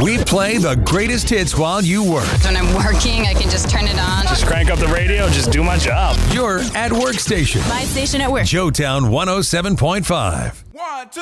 We play the greatest hits while you work. When I'm working, I can just turn it on. Just crank up the radio, just do my job. Your at work station. My station at work. Joetown 107.5. 1, 2.